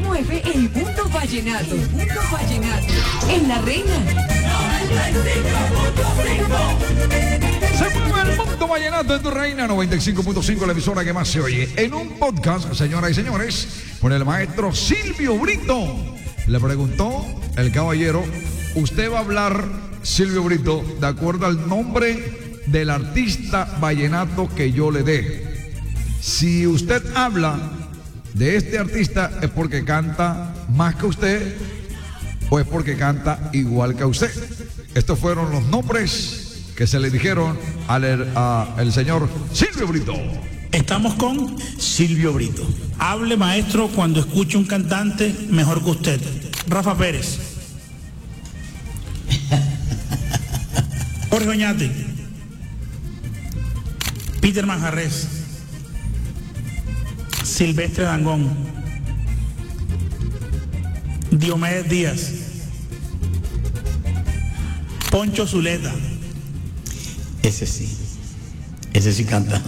mueve el mundo vallenato. El mundo vallenato. En La Reina. 95.5. Se mueve el mundo vallenato en tu Reina 95.5, la emisora que más se oye. En un podcast, señoras y señores, por el maestro Silvio Brito. Le preguntó el caballero, usted va a hablar, Silvio Brito, de acuerdo al nombre del artista vallenato que yo le dé. Si usted habla de este artista, ¿es porque canta más que usted o es porque canta igual que usted? Estos fueron los nombres que se le dijeron al señor Silvio Brito. Estamos con Silvio Brito. Hable, maestro, cuando escuche un cantante mejor que usted. Rafa Pérez. Jorge Oñate. Peter Manjarres. Silvestre Dangond. Diomedes Díaz. Poncho Zuleta. Ese sí canta.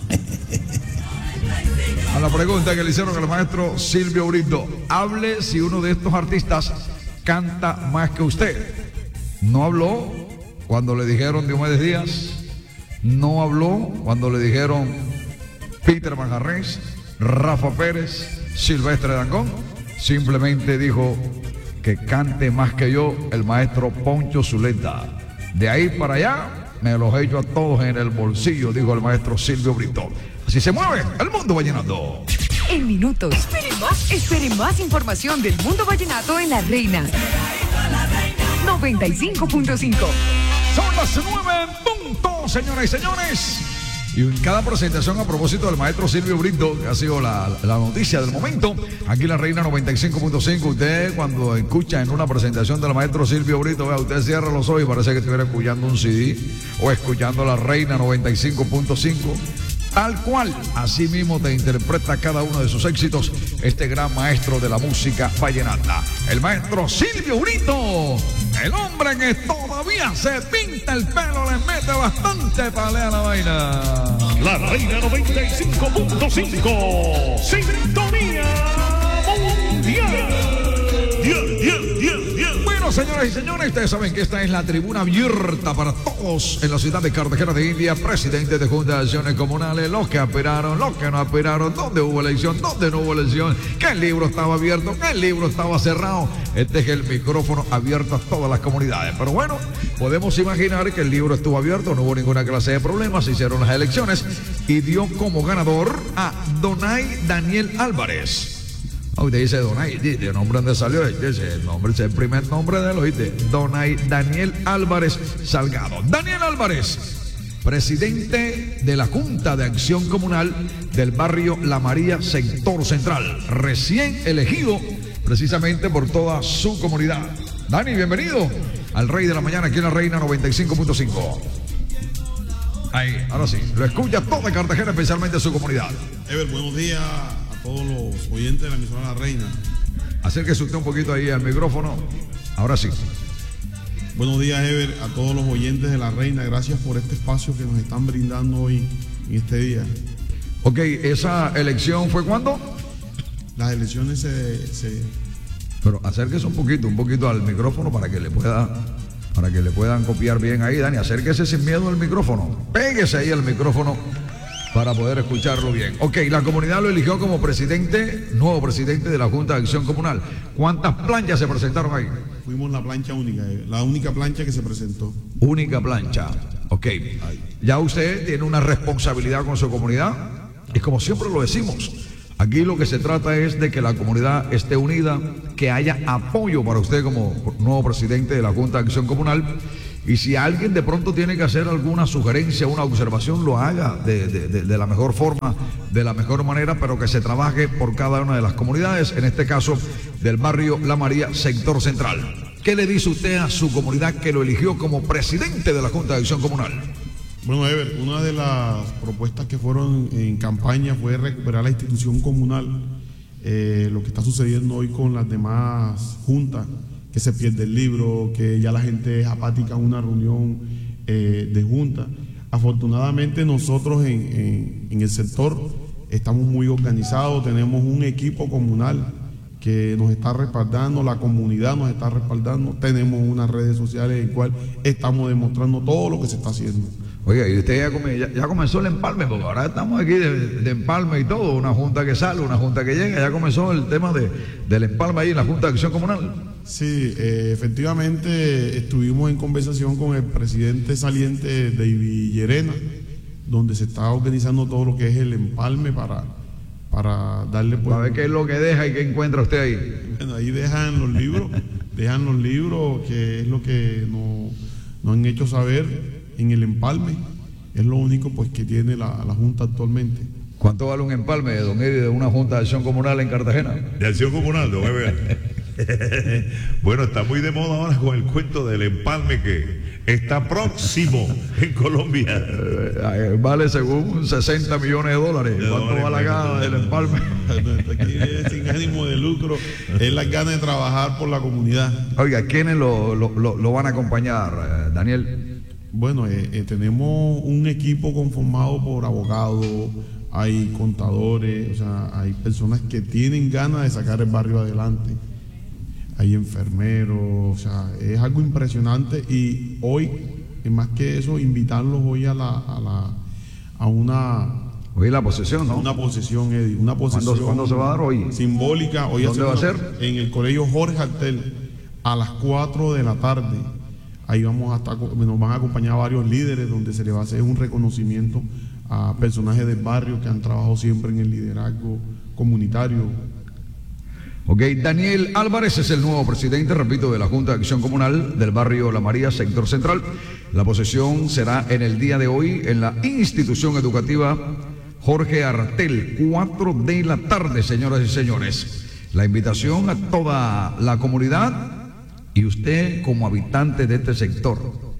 A la pregunta que le hicieron al maestro Silvio Brito, hable si uno de estos artistas canta más que usted. No habló cuando le dijeron Diomedes Díaz, no habló cuando le dijeron Peter Manjarres, Rafa Pérez, Silvestre Dangond. Simplemente dijo que cante más que yo el maestro Poncho Zuleta. De ahí para allá me los echo a todos en el bolsillo, dijo el maestro Silvio Brito. Así se mueve el mundo vallenato. En minutos. Espere más información del mundo vallenato en La Reina. 95.5. Son las 9 en punto, señoras y señores. Y en cada presentación, a propósito del maestro Silvio Brito, que ha sido la noticia del momento, aquí en La Reina 95.5, usted cuando escucha en una presentación del maestro Silvio Brito, vea, usted cierra los ojos y parece que estuviera escuchando un CD o escuchando La Reina 95.5. Tal cual, así mismo te interpreta cada uno de sus éxitos este gran maestro de la música vallenata, el maestro Silvio Brito, el hombre que todavía se pinta el pelo, le mete bastante palea a la vaina. La Reina 95.5, sintonía mundial. Bueno, señoras y señores, ustedes saben que esta es la tribuna abierta para todos en la ciudad de Cartagena de India, presidentes de juntas de acciones comunales, los que aspiraron, los que no aspiraron, dónde hubo elección, dónde no hubo elección, qué libro estaba abierto, qué libro estaba cerrado. Este es el micrófono abierto a todas las comunidades. Pero bueno, podemos imaginar que el libro estuvo abierto, no hubo ninguna clase de problemas, se hicieron las elecciones y dio como ganador a Donay Daniel Álvarez. Usted dice Donay, ¿de nombre dónde salió? Ese nombre es el primer nombre de él, ¿oíste? Donay Daniel Álvarez Salgado. Daniel Álvarez, presidente de la Junta de Acción Comunal del barrio La María, sector central, recién elegido precisamente por toda su comunidad. Dani, bienvenido al Rey de la Mañana aquí en La Reina 95.5. Ahí, ahora sí, lo escucha toda Cartagena, especialmente su comunidad. Ever, buenos días a todos los oyentes de la emisora La Reina. Acérquese usted un poquito ahí al micrófono. Ahora sí. Buenos días, Ever, a todos los oyentes de La Reina. Gracias por este espacio que nos están brindando hoy, en este día. Ok, ¿esa elección fue cuándo? Las elecciones Pero acérquese un poquito al micrófono para que le puedan copiar bien ahí, Dani. Acérquese sin miedo al micrófono. Péguese ahí al micrófono para poder escucharlo bien. Ok, la comunidad lo eligió como presidente, nuevo presidente de la Junta de Acción Comunal. ¿Cuántas planchas se presentaron ahí? Fuimos la plancha única, la única plancha que se presentó. Única plancha, ok. Ya usted tiene una responsabilidad con su comunidad y como siempre lo decimos, aquí lo que se trata es de que la comunidad esté unida, que haya apoyo para usted como nuevo presidente de la Junta de Acción Comunal. Y si alguien de pronto tiene que hacer alguna sugerencia, una observación, lo haga de la mejor forma, de la mejor manera, pero que se trabaje por cada una de las comunidades, en este caso del barrio La María, sector central. ¿Qué le dice usted a su comunidad que lo eligió como presidente de la Junta de Acción Comunal? Bueno, Ever, una de las propuestas que fueron en campaña fue recuperar la institución comunal. Lo que está sucediendo hoy con las demás juntas, que se pierde el libro, que ya la gente es apática a una reunión de junta. Afortunadamente nosotros en el sector estamos muy organizados, tenemos un equipo comunal que nos está respaldando, la comunidad nos está respaldando. Tenemos unas redes sociales en las cuales estamos demostrando todo lo que se está haciendo. Oiga, y usted ya comenzó el empalme, porque ahora estamos aquí de empalme y todo, una junta que sale, una junta que llega, ya comenzó el tema del empalme ahí en la Junta de Acción Comunal. Sí, efectivamente estuvimos en conversación con el presidente saliente David Llerena, donde se está organizando todo lo que es el empalme para darle... Pues, a ver qué es lo que deja y qué encuentra usted ahí. Bueno, ahí dejan los libros, que es lo que nos han hecho saber en el empalme. Es lo único pues que tiene la Junta actualmente. ¿Cuánto vale un empalme, don Eri, de una Junta de Acción Comunal en Cartagena? De Acción Comunal, don Eber. Bueno, está muy de moda ahora con el cuento del empalme que está próximo en Colombia. Vale según 60 millones de dólares. ¿Cuánto va la gana del empalme? Aquí es sin ánimo de lucro, es la gana de trabajar por la comunidad. Oiga, ¿quiénes lo van a acompañar, Daniel? Bueno, tenemos un equipo conformado por abogados, hay contadores, o sea, hay personas que tienen ganas de sacar el barrio adelante. Hay enfermeros, o sea, es algo impresionante y hoy, más que eso, invitarlos hoy a una... Hoy la posesión, ¿no? Una posesión, Eddie, una posesión. ¿Cuándo se va a dar hoy? Simbólica. Hoy ¿Dónde va a ser? En el Colegio Jorge Artel, a las 4 de la tarde. Ahí nos van a acompañar varios líderes, donde se le va a hacer un reconocimiento a personajes del barrio que han trabajado siempre en el liderazgo comunitario. Ok, Daniel Álvarez es el nuevo presidente, repito, de la Junta de Acción Comunal del barrio La María, sector central. La posesión será en el día de hoy en la institución educativa Jorge Artel, 4 de la tarde, señoras y señores. La invitación a toda la comunidad y usted como habitante de este sector.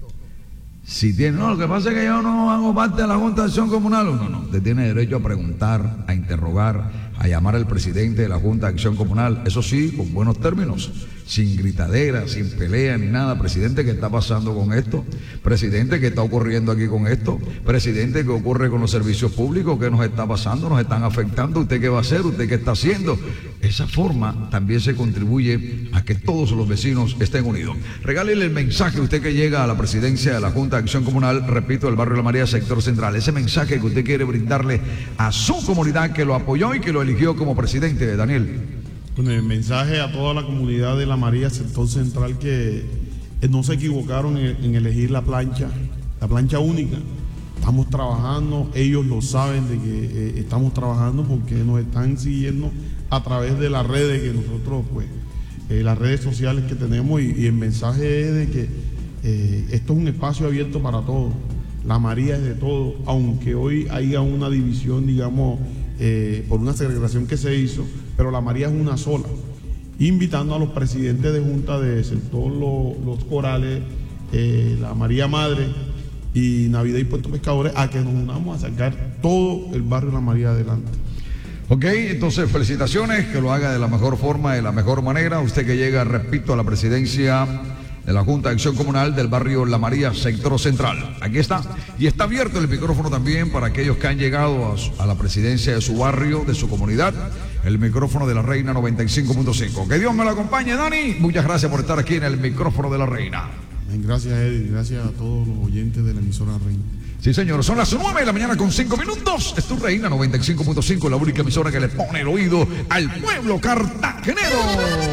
Si tiene, no, lo que pasa es que yo no hago parte de la Junta de Acción Comunal. No, usted tiene derecho a preguntar, a interrogar, a llamar al presidente de la Junta de Acción Comunal, eso sí, con buenos términos, sin gritadera, sin pelea ni nada. Presidente, ¿qué está pasando con esto? Presidente, ¿qué está ocurriendo aquí con esto? Presidente, ¿qué ocurre con los servicios públicos? ¿Qué nos está pasando? ¿Nos están afectando? ¿Usted qué va a hacer? ¿Usted qué está haciendo? Esa forma también se contribuye a que todos los vecinos estén unidos. Regálele el mensaje a usted que llega a la presidencia de la Junta de Acción Comunal, repito, del barrio La María, sector central. Ese mensaje que usted quiere brindarle a su comunidad que lo apoyó y que lo eligió como presidente, Daniel. Con el mensaje a toda la comunidad de La María, sector central, que no se equivocaron en elegir la plancha única. Estamos trabajando, ellos lo saben de que estamos trabajando porque nos están siguiendo a través de las redes que nosotros, pues, las redes sociales que tenemos y el mensaje es de que esto es un espacio abierto para todos. La María es de todos, aunque hoy haya una división, digamos, por una segregación que se hizo, pero La María es una sola. Invitando a los presidentes de junta de sector, los corales, La María Madre y Navidad y Puerto Pescadores, a que nos unamos a sacar todo el barrio La María adelante. Ok, entonces felicitaciones, que lo haga de la mejor forma, de la mejor manera. Usted que llega, repito, a la presidencia de la Junta de Acción Comunal del barrio La María, sector central. Aquí está. Y está abierto el micrófono también para aquellos que han llegado a la presidencia de su barrio, de su comunidad. El micrófono de la Reina 95.5. Que Dios me lo acompañe, Dani. Muchas gracias por estar aquí en el micrófono de la Reina. Gracias, Eddie. Gracias a todos los oyentes de la emisora Reina. Sí, señor. Son las 9 de la mañana con 5 minutos. Es tu Reina 95.5, la única emisora que le pone el oído al pueblo cartagenero.